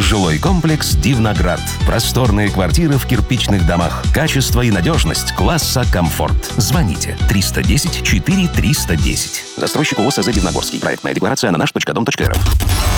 Жилой комплекс «Дивноград». Просторные квартиры в кирпичных домах. Качество и надежность класса «Комфорт». Звоните 310 4 310. Застройщик ООО «СЗ Дивногорский». Проектная декларация на наш.дом.рф.